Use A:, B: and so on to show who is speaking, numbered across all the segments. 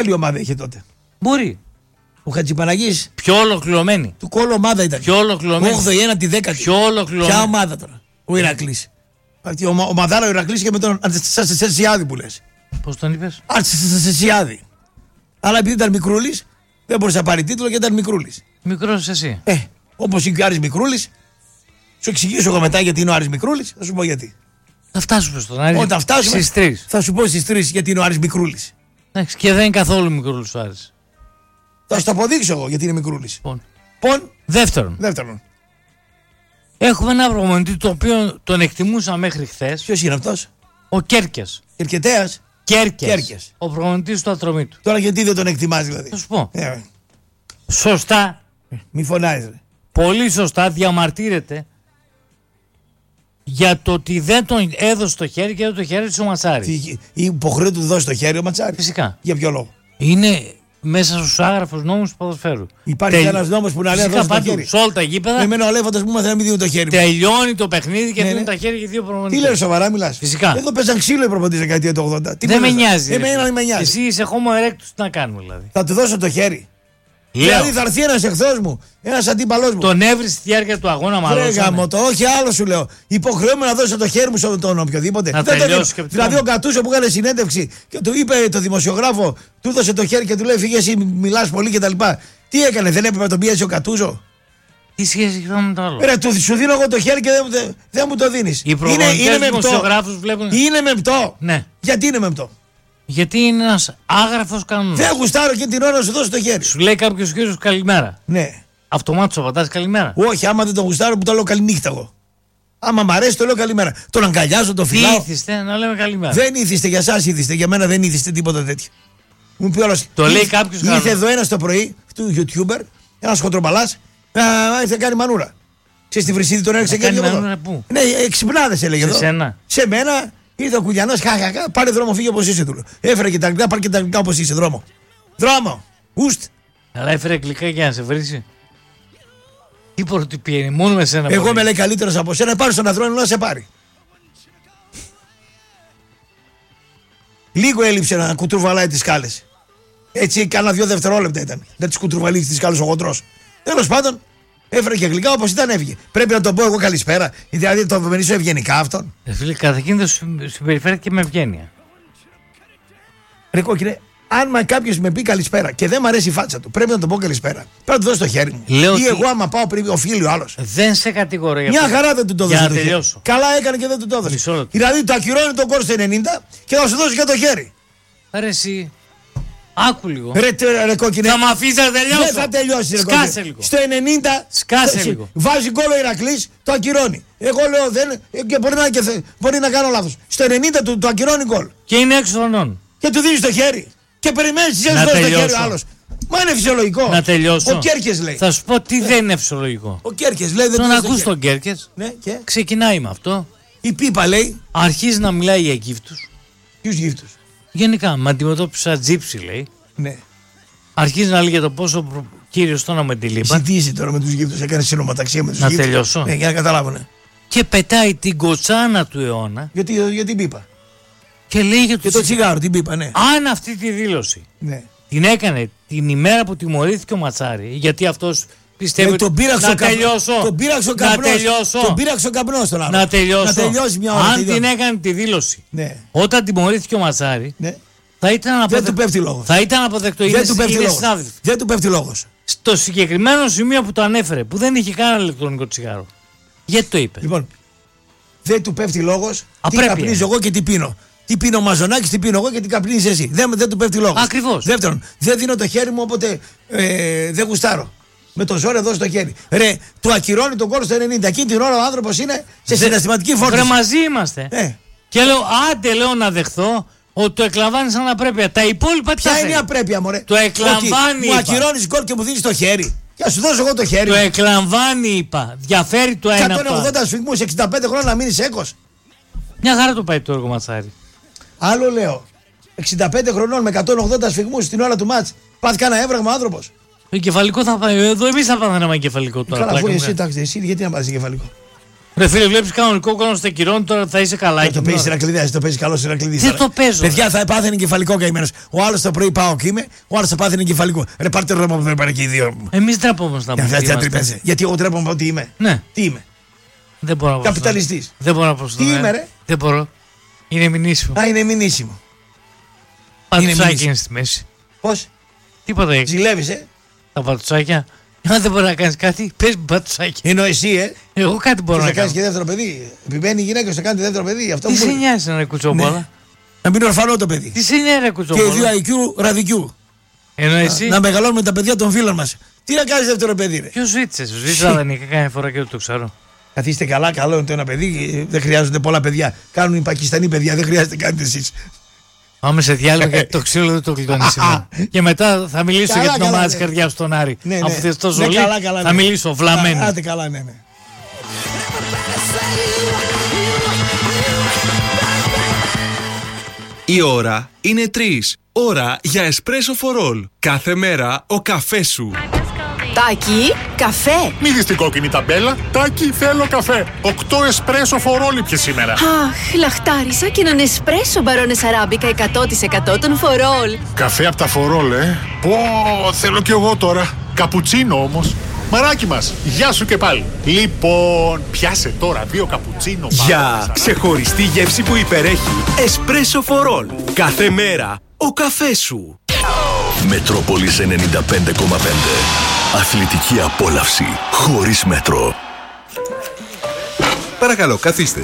A: Άλλη ομάδα είχε τότε.
B: Μπορεί.
A: Ο Χατζηπαναγής.
B: Πιο ολοκληρωμένη.
A: Του κόλλο ομάδα ήταν.
B: Πιο ολοκληρωμένη.
A: 8η, 1η, 10η.
B: Πιο ολοκληρωμένη.
A: Ποια ομάδα τώρα. Ο Ηρακλής. Ο Μαδάρα ο Ηρακλής και με τον Αντσεσιάδη που λες.
B: Πώς τον είπες?
A: Αντσεσιάδη. Αλλά επειδή ήταν μικρούλης, δεν μπορούσε να πάρει τίτλο και ήταν μικρούλης.
B: Μικρός εσύ.
A: Όπως είναι και ο Άρης Μικρούλης. Σου εξηγήσω εγώ μετά γιατί είναι ο Άρης Μικρούλης, θα σου πω γιατί.
B: Θα φτάσουμε στον Άρη.
A: Όταν φτάσουμε
B: στις 3.
A: θα σου πω στις 3 γιατί είναι ο Άρης Μικρούλης.
B: Εντάξει, και δεν είναι καθόλου Μικρούλης ο Άρης.
A: Θα σου το αποδείξω εγώ γιατί είναι Μικρούλης.
B: Λοιπόν, δεύτερον. Έχουμε ένα προπονητή το οποίο τον εκτιμούσα μέχρι χθες.
A: Ποιος είναι αυτός?
B: Ο Κέρκες.
A: Κερκετέας.
B: Κέρκες. Ο προπονητής του Ατρωμίτου.
A: Τώρα γιατί δεν τον εκτιμάς δηλαδή?
B: Θα σου πω. Σωστά.
A: Μη φωνάζεις.
B: Πολύ σωστά διαμαρτύρεται για το ότι δεν τον έδωσε το χέρι και δεν το χαίρεσε ο Ματσάρης.
A: Η υποχρέωση του δώσει το χέρι ο Ματσάρης.
B: Φυσικά.
A: Για ποιο λόγο?
B: Είναι μέσα στους άγραφους νόμους του ποδοσφαίρου.
A: Υπάρχει ένας νόμος που να λέει δώσει το χέρι.
B: Σε όλα τα γήπεδα.
A: Εμένα ο Αλέφαντος μου μάθε να μην δίνουν το χέρι.
B: Τελειώνει το παιχνίδι και δίνουν τα χέρια και δύο προπονητές.
A: Τι λες, σοβαρά μιλάς?
B: Φυσικά.
A: Εδώ παίζαν ξύλο οι προπονητές δεκαετία του 80.
B: Δεν με νοιάζει.
A: Εμένα δεν με νοιάζει.
B: Εσύ είσαι homo erectus, τι να κάνουμε δηλαδή?
A: Θα του δώσω το χέρι. Δηλαδή θα έρθει ένας εχθρός μου, ένας αντίπαλός μου.
B: Τον έβρι στη διάρκεια του αγώνα, μάλλον.
A: Φρέγα το, όχι άλλο σου λέω. Υποχρεώμαι να δώσω το χέρι μου στον οποιοδήποτε. Δηλαδή ο Κατούσο που έκανε συνέντευξη και του είπε το δημοσιογράφο, του έδωσε το χέρι και του λέει φύγε εσύ, μιλάς πολύ κτλ. Τι έκανε, δεν έπρεπε να τον πιέσει ο Κατούσο?
B: Τι σχέση έχει με το άλλο?
A: Σου δίνω εγώ το χέρι και δεν μου το δίνεις.
B: Οι προπονητές δημοσιογράφους βλέπουν.
A: Είναι μεμπτό.
B: Ναι.
A: Γιατί είναι μεμπτό?
B: Γιατί είναι ένας άγραφος κανόνας.
A: Δεν γουστάρω και την ώρα να σου δώσω το χέρι.
B: Σου λέει κάποιος κύριος καλημέρα.
A: Ναι.
B: Αυτομάτως απαντάς καλημέρα.
A: Όχι, άμα δεν τον γουστάρω που το λέω καληνύχτα εγώ. Άμα μ' αρέσει το λέω καλημέρα. Τον αγκαλιάζω, τον φυλάω.
B: Τι ήθιστε να λέμε καλημέρα?
A: Δεν ήθιστε, για εσάς ήθιστε, για μένα δεν ήθιστε τίποτα τέτοιο. Μου πει όλος.
B: Το λέει κάποιος.
A: Ήρθε εδώ ένας το πρωί του YouTuber, ένας χοντρομπαλάς, ήρθε κάνει μανούρα. Ξέρεις τη Βρυσίδη τον έριξε και
B: εδώ.
A: Ναι, εξυπνάδες έλεγε εδώ. Σε μένα. Ήρθε ο Κουλιανός, πάρε δρόμο, φύγε όπως είσαι του λέω. Έφερε και τα αγγλικά, πάρε και τα αγγλικά όπως είσαι, δρόμο. Δρόμο, ουστ.
B: Αλλά έφερε αγγλικά για να σε βρίσει. Τι πρωτοπιένει, μόνο με σένα.
A: Εγώ με λέει καλύτερος από σένα, πάρε στον αδρόνο να σε πάρει. Λίγο έλειψε να κουτρουβαλάει τις σκάλες. Έτσι κάνα 2 δευτερόλεπτα ήταν. Να τις κουτρουβαλίσει τις σκάλες ο γοντρός. Τέλος πάντων, έφερε και γλυκά όπως ήταν έφυγε. Πρέπει να τον πω εγώ καλησπέρα. Δηλαδή το βενήσω ευγενικά αυτόν.
B: Φίλε, καταρχήν συμπεριφέρεται και με ευγένεια.
A: Ρε κόκκινε, αν κάποιος με πει καλησπέρα και δεν μου αρέσει η φάτσα του, πρέπει να τον πω καλησπέρα. Πρέπει να του δώσω το χέρι μου.
B: Λέω
A: ή εγώ, άμα πάω πριν, οφείλει ο άλλος.
B: Δεν σε κατηγορώ.
A: Μια χαρά δεν του το έδωσε.
B: Τελειώσω.
A: Καλά έκανε και δεν του το έδωσε. Δηλαδή του ακυρώνει τον κόρ στο 90 και θα σου δώσει και το χέρι.
B: Ρε εσύ. Άκου λίγο.
A: Ρε κόκκινε.
B: Θα μ' αφήσεις να τελειώσω.
A: Δεν θα τελειώσει.
B: Σκάσε λίγο.
A: Στο 90
B: σκάσε λίγο.
A: Βάζει γκολ ο Ηρακλής, το ακυρώνει. Εγώ λέω δεν. Και μπορεί να κάνω λάθος. Στο 90 του ακυρώνει γκολ.
B: Και είναι έξω χρονών.
A: Και του δίνει το χέρι. Και περιμένεις να δώσει το χέρι ο άλλος. Μα είναι φυσιολογικό.
B: Να τελειώσω.
A: Ο Κέρκες λέει.
B: Θα σου πω τι δεν είναι φυσιολογικό.
A: Ο Κέρκες λέει.
B: Τον ακούς τον Κέρκες.
A: Ναι, και.
B: Ξεκινάει με αυτό.
A: Η Πίπα λέει.
B: Αρχίζει να μιλάει για γύφτους.
A: Ποιους γύφτους?
B: Γενικά, με αντιμετώπισα τζίψη λέει.
A: Ναι.
B: Αρχίζει να λέει για το πόσο κύριος τώρα με τη λίπα.
A: Ζητήσει τώρα με τους γύφτους, έκανε συνομοταξία με τους γύφτους.
B: Να τελειώσω.
A: Ναι, για να καταλάβω, ναι.
B: Και πετάει την κοτσάνα του αιώνα.
A: Για την Πίπα.
B: Και λέει για
A: το τσιγάρο, την Πίπα, ναι.
B: Αν αυτή τη δήλωση
A: ναι.
B: την έκανε την ημέρα που τιμωρήθηκε ο Ματσάρη, γιατί αυτός πιστεύει
A: τον πήραξε
B: να τελειώσω.
A: Τον πήραξε ο καπνός. Τον πήραξε ο καπνός τον άλλο.
B: Να τελειώσω.
A: Να τελειώσει μια ώρα.
B: Αν την έκανε τη δήλωση
A: ναι.
B: όταν τιμωρήθηκε ο Ματσάρη,
A: ναι.
B: θα ήταν αποδεκτό.
A: Δεν του πέφτει λόγος.
B: Θα ήταν αποδεκτό.
A: Δεν του πέφτει λόγος.
B: Στο συγκεκριμένο σημείο που το ανέφερε, που δεν είχε κανένα ηλεκτρονικό τσιγάρο. Γιατί το είπε?
A: Λοιπόν, δεν του πέφτει λόγος. Τι καπνίζω εγώ και τι πίνω. Τι πίνω ο Μαζονάκης, τι πίνω εγώ και τι καπνίζεις εσύ. Δεν του πέφτει λόγος.
B: Ακριβώς.
A: Δεύτερον, δεν δίνω το χέρι μου όποτε δεν γουστάρω. Με το ζόρι δώσει το χέρι. Ρε, του ακυρώνει τον κόρο στο 90. Εκείνη την ώρα ο άνθρωπος είναι σε συναισθηματική φόρτιση.
B: Ρε, μαζί είμαστε. Και λέω, άντε λέω να δεχθώ ότι το εκλαμβάνει σαν απρέπεια. Τα υπόλοιπα ποια
A: είναι η απρέπεια, μωρέ?
B: Το εκλαμβάνει.
A: Μου ακυρώνεις γκολ και μου δίνεις το χέρι. Και να σου δώσω εγώ το χέρι.
B: Το εκλαμβάνει, είπα. Διαφέρει το ένα.
A: 180 σφυγμούς, 65 χρόνια να μείνεις έκος.
B: Μια χαρά το πάει το έργο Ματσάρη.
A: Άλλο λέω. 65 χρονών με 180 σφυγμούς στην ώρα του μάτς. Πάθει κανένα έβραγμα άνθρωπος.
B: Το εγκεφαλικό θα πάει. Εδώ εμείς θα πάθαμε ένα εγκεφαλικό τώρα.
A: Καλά, αφού εσύ γιατί να πάθεις εγκεφαλικό?
B: Ρε φίλε, βλέπεις κανονικό κόσμο στα κυρώνει, τώρα θα είσαι καλά.
A: Δεν το παίζει στην Ακλειδία, δεν το παίζει καλό στην Ακλειδία.
B: Δεν το παίζω.
A: Παιδιά, θα πάθαινε εγκεφαλικό καημένος. Ο άλλος το πρωί πάω και είμαι, ο άλλος θα πάθαινε εγκεφαλικό. Ρε πάρτε ρόλο που δεν πάρε και οι δύο.
B: Εμείς ντρέπομαστε να πούμε.
A: Γιατί εγώ ντρέπομαι ότι είμαι.
B: Ναι.
A: Τι είμαι.
B: Δεν μπορώ να πω.
A: Καπιταλιστής.
B: Δεν μπορώ να πω.
A: Τι είμαι, ρε.
B: Δεν μπορώ. Είναι μηνύσιμο.
A: Α, είναι μηνύσιμο.
B: Πατουσάκι είναι στη μέση.
A: Πώς?
B: Τίποτα έχει.
A: Ζηλεύεις,
B: τα πατουσάκια. Αν δεν μπορεί να κάνει κάτι, πες πατουσάκι.
A: Ενώ εσύ,
B: Εγώ κάτι μπορώ να κάνω.
A: Θα κάνει και δεύτερο παιδί. Επιμένει η γυναίκα σου να κάνει δεύτερο παιδί. Αυτό
B: τι σε νοιάζει να κουτσόμπολα.
A: Ναι. Να μην ορφανώ το παιδί.
B: Τι σε νοιάζει να κουτσόμπολα.
A: Και δύο IQ ραδικιού.
B: Ενώ εσύ.
A: Να μεγαλώνουμε τα παιδιά των φίλων μας. Τι να κάνει δεύτερο παιδί, ρε.
B: Ποιο ζήτησε, σου ζήτησα δεν είχε κάνει φορά και το ξέρω.
A: Καθίστε καλά, καλό είναι το ένα παιδί. Δεν χρειάζονται πολλά παιδιά. Κάνουν οι Πακιστανοί παιδιά, δεν χρειάζεται κάνετε εσείς.
B: Πάμε σε διάλογο γιατί το ξύλο δεν το κλειδώνει σήμερα. Και μετά θα μιλήσω για την ομάδα της καρδιάς στον Άρη. Αφού θες το ζολί, θα μιλήσω βλαμμένο.
A: Άντε καλά, ναι.
C: Η ώρα είναι 3. Ώρα για Espresso for All. Κάθε μέρα ο καφές σου.
D: Τάκη, καφέ.
E: Μη δεις την κόκκινη ταμπέλα. Τάκη, θέλω καφέ. 8 espresso for all πια σήμερα.
D: Αχ, λαχτάρισα και έναν espresso μπαρόνες αράμπικα 100% των for all.
E: Καφέ από τα for all, Πω, θέλω κι εγώ τώρα. Καπουτσίνο όμως. Μαράκι μας, γεια σου και πάλι. Λοιπόν, πιάσε τώρα 2 καπουτσίνο.
C: Για ξεχωριστή γεύση που υπερέχει. Espresso for All. Κάθε μέρα ο καφές σου.
F: Μετρόπολης 95,5. Αθλητική απόλαυση χωρίς μέτρο.
G: Παρακαλώ, καθίστε.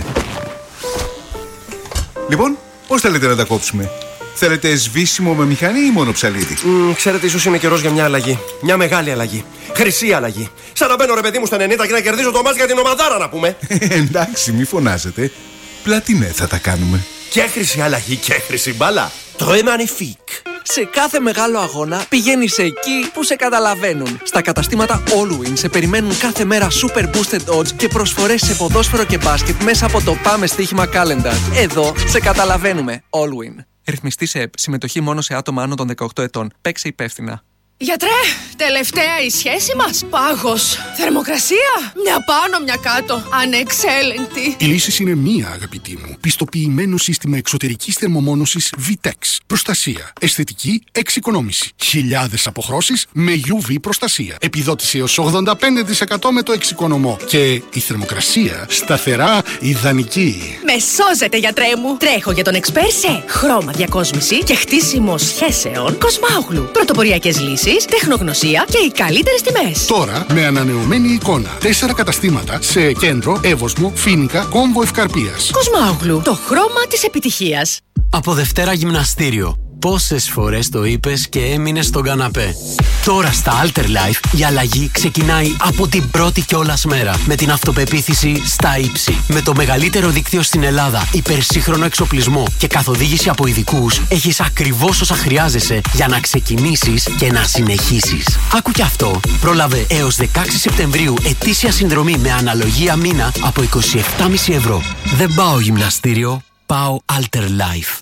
G: Λοιπόν, πώς θέλετε να τα κόψουμε? Θέλετε σβήσιμο με μηχανή ή μόνο ψαλίδι?
H: Ξέρετε, ίσως είναι καιρός για μια αλλαγή. Μια μεγάλη αλλαγή. Χρυσή αλλαγή. Σαν να μπαίνω ρε παιδί μου στα 90 και να κερδίζω το μάτς για την ομαδάρα, να πούμε.
G: Εντάξει, μη φωνάζετε. Πλατινέ θα τα κάνουμε.
H: Και χρυσή αλλαγή και χρυσή μπάλα. Très magnifique.
I: Σε κάθε μεγάλο αγώνα πηγαίνεις εκεί που σε καταλαβαίνουν. Στα καταστήματα Allwin σε περιμένουν κάθε μέρα super boosted odds και προσφορές σε ποδόσφαιρο και μπάσκετ μέσα από το Πάμε Στοίχημα Calendar. Εδώ σε καταλαβαίνουμε. Allwin. Ρυθμιστή σε ΕΠ. Συμμετοχή μόνο σε άτομα άνω των 18 ετών. Παίξε υπεύθυνα.
J: Γιατρέ, τελευταία η σχέση μας. Πάγος. Θερμοκρασία. Μια πάνω, μια κάτω. Ανεξέλεγκτη.
K: Η λύση είναι μία, αγαπητή μου. Πιστοποιημένο σύστημα εξωτερικής θερμομόνωσης VTEX. Προστασία. Αισθητική εξοικονόμηση. Χιλιάδες αποχρώσεις με UV προστασία. Επιδότηση έως 85% με το εξοικονομό. Και η θερμοκρασία σταθερά ιδανική.
J: Με σώζετε, γιατρέ μου. Τρέχω για τον εξπέρ σε χρώμα διακόσμηση και χτίσιμο σχέσεων Κοσμάογλου. Πρωτοποριακές λύσεις, τεχνογνωσία και οι καλύτερες τιμές.
K: Τώρα με ανανεωμένη εικόνα. 4 καταστήματα σε Κέντρο, Εύωσμο, Φοίνικα, Κόμβο Ευκαρπίας.
J: Κοσμάογλου, το χρώμα της επιτυχίας.
L: Από Δευτέρα γυμναστήριο. Πόσες φορές το είπες και έμεινες στον καναπέ. Τώρα στα Alter Life η αλλαγή ξεκινάει από την πρώτη κιόλας μέρα. Με την αυτοπεποίθηση στα ύψη. Με το μεγαλύτερο δίκτυο στην Ελλάδα, υπερσύγχρονο εξοπλισμό και καθοδήγηση από ειδικούς, έχεις ακριβώς όσα χρειάζεσαι για να ξεκινήσεις και να συνεχίσεις. Άκου κι αυτό. Πρόλαβε έως 16 Σεπτεμβρίου ετήσια συνδρομή με αναλογία μήνα από 27,5 ευρώ. Δεν πάω γυμναστήριο, πάω Alter Life.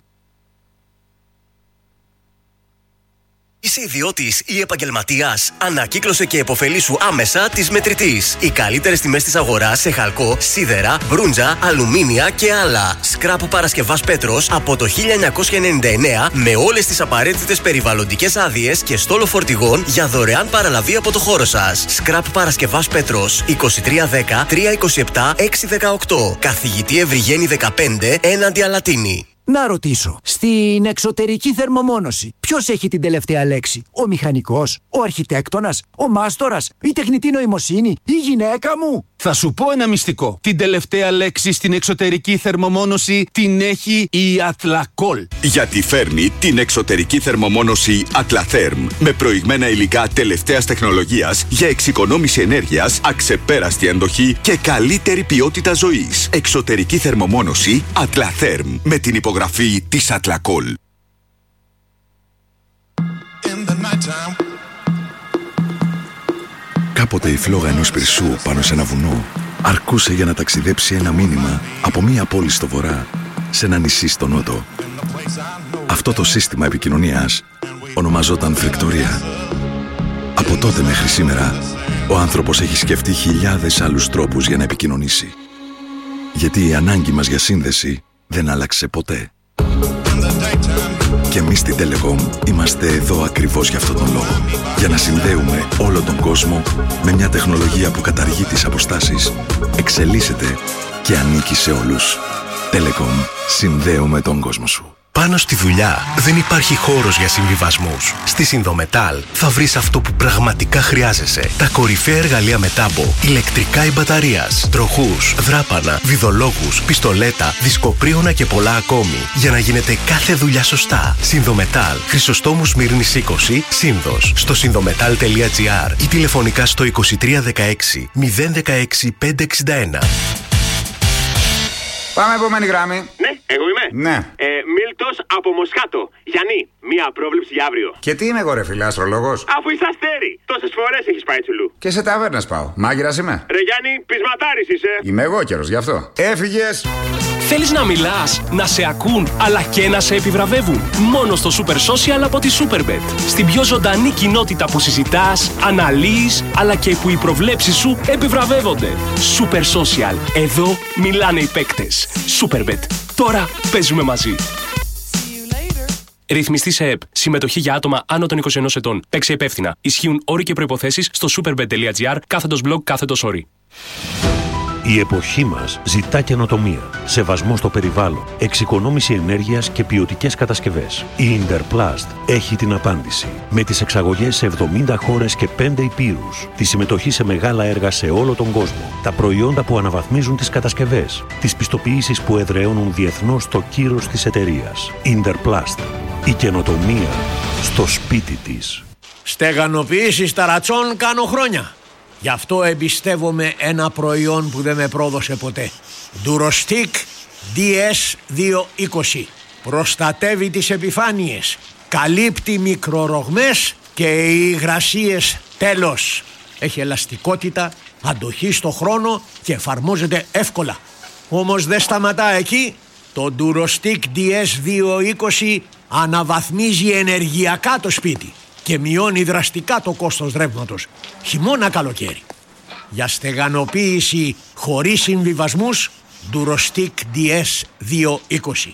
M: Είσαι ιδιώτης ή επαγγελματίας? Ανακύκλωσε και επωφελήσου άμεσα της Μετρητής. Οι καλύτερες τιμές της αγοράς σε χαλκό, σίδερα, μπρούντζα, αλουμίνια και άλλα. Σκράπ Παρασκευάς Πέτρος από το 1999 με όλες τις απαραίτητες περιβαλλοντικές άδειες και στόλο φορτηγών για δωρεάν παραλαβή από το χώρο σας. Σκράπ Παρασκευάς Πέτρος 2310 327 618. Καθηγητή Ευρυγένη 15 έναντι Αλατίνη.
N: Να ρωτήσω, στην εξωτερική θερμομόνωση ποιος έχει την τελευταία λέξη? Ο μηχανικός, ο αρχιτέκτονας, ο μάστορας, η τεχνητή νοημοσύνη, η γυναίκα μου?
O: Θα σου πω ένα μυστικό. Την τελευταία λέξη στην εξωτερική θερμομόνωση την έχει η Atlacool.
F: Γιατί φέρνει την εξωτερική θερμομόνωση Atlatherm με προηγμένα υλικά τελευταίας τεχνολογίας για εξοικονόμηση ενέργειας, αξεπέραστη αντοχή και καλύτερη ποιότητα ζωής. Εξωτερική θερμομόνωση Atlatherm με την υπογραφή της Atlacool.
P: Κάποτε η φλόγα ενός πυρσού πάνω σε ένα βουνό αρκούσε για να ταξιδέψει ένα μήνυμα από μία πόλη στο βορρά σε ένα νησί στο νότο. Αυτό το σύστημα επικοινωνίας ονομαζόταν φρικτορία. Από τότε μέχρι σήμερα ο άνθρωπος έχει σκεφτεί χιλιάδες άλλους τρόπους για να επικοινωνήσει. Γιατί η ανάγκη μας για σύνδεση δεν άλλαξε ποτέ. Και εμείς στην Telecom είμαστε εδώ ακριβώς για αυτόν τον λόγο. Για να συνδέουμε όλο τον κόσμο με μια τεχνολογία που καταργεί τις αποστάσεις, εξελίσσεται και ανήκει σε όλους. Telecom. Συνδέουμε τον κόσμο σου.
M: Πάνω στη δουλειά δεν υπάρχει χώρος για συμβιβασμούς. Στη Συνδομετάλ θα βρεις αυτό που πραγματικά χρειάζεσαι. Τα κορυφαία εργαλεία με τάμπο, ηλεκτρικά ή μπαταρίας, τροχούς, δράπανα, βιδολόγους, πιστολέτα, δισκοπρίωνα και πολλά ακόμη. Για να γίνεται κάθε δουλειά σωστά. Συνδομετάλ, Χρυσοστόμου Σμύρνης 20, Σύνδος. Στο συνδομετάλ.gr ή τηλεφωνικά στο 2316 016 561.
Q: Πάμε επόμενη γράμμη.
R: Ναι, εγώ είμαι.
Q: Ναι.
R: Μίλτος από Μοσχάτο. Γιάννη, μία πρόβλεψη για αύριο.
Q: Και τι είμαι εγώ, ρε φίλε, αστρολόγος?
R: Αφού είσαι αστέρι. Τόσες φορές έχεις πάει τσουλού.
Q: Και σε ταβέρνες πάω. Μάγειρας είμαι.
R: Ρε Γιάννη, πεισματάρης είσαι.
Q: Είμαι εγώ καιρος, γι' αυτό. Έφυγες.
S: Θέλεις να μιλάς, να σε ακούν, αλλά και να σε επιβραβεύουν? Μόνο στο Super Social από τη Superbet. Στην πιο ζωντανή κοινότητα που συζητάς, αναλύεις, αλλά και που οι προβλέψεις σου επιβραβεύονται. Super Social. Εδώ μιλάνε οι παίκτες. Superbet. Τώρα παίζουμε μαζί. Ρυθμιστή σε ΕΠ. Συμμετοχή για άτομα άνω των 21 ετών. Παίξε υπεύθυνα. Ισχύουν όροι και προϋποθέσεις στο superbet.gr/blog/όροι.
T: Η εποχή μας ζητά καινοτομία, σεβασμό στο περιβάλλον, εξοικονόμηση ενέργειας και ποιοτικές κατασκευές. Η Interplast έχει την απάντηση. Με τις εξαγωγές σε 70 χώρες και 5 υπήρους, τη συμμετοχή σε μεγάλα έργα σε όλο τον κόσμο, τα προϊόντα που αναβαθμίζουν τις κατασκευές, τις πιστοποιήσεις που εδραιώνουν διεθνώς το κύρος της εταιρείας. Interplast. Η καινοτομία στο σπίτι της.
U: Στεγανοποιήσεις ταρατσών κάνω χρόνια. Γι' αυτό εμπιστεύομαι ένα προϊόν που δεν με πρόδωσε ποτέ. Durostic DS220. Προστατεύει τις επιφάνειες, καλύπτει μικρορογμές και υγρασίες τέλος. Έχει ελαστικότητα, αντοχή στο χρόνο και εφαρμόζεται εύκολα. Όμως δεν σταματά εκεί. Το Durostic DS220 αναβαθμίζει ενεργειακά το σπίτι και μειώνει δραστικά το κόστος ρεύματος, χειμώνα καλοκαίρι. Για στεγανοποίηση χωρίς συμβιβασμούς, Durostic DS220.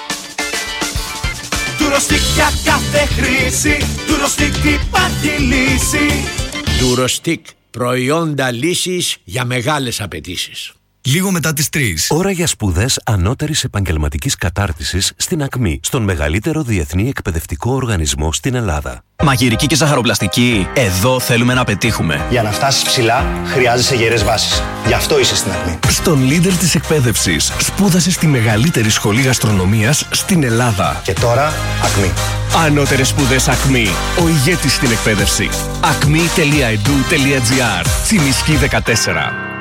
V: Durostic για κάθε χρήση, Durostic υπάρχει λύση.
U: Durostic, προϊόντα λύσης για μεγάλες απαιτήσεις.
W: Λίγο μετά τις 3.
X: Ώρα για σπουδές ανώτερης επαγγελματικής κατάρτισης στην ΑΚΜΗ, στον μεγαλύτερο διεθνή εκπαιδευτικό οργανισμό στην Ελλάδα.
Y: Μαγειρική και ζαχαροπλαστική, εδώ θέλουμε να πετύχουμε.
Z: Για να φτάσεις ψηλά, χρειάζεσαι γερές βάσεις. Γι' αυτό είσαι στην ΑΚΜΗ.
Y: Στον leader της εκπαίδευσης, σπούδασε στη μεγαλύτερη σχολή γαστρονομίας στην Ελλάδα.
Z: Και τώρα, ΑΚΜΗ.
Y: Ανώτερες σπουδές ΑΚΜΗ, ο ηγέτης στην εκπαίδευση. acme.edu.gr. Τσιμισκή 14.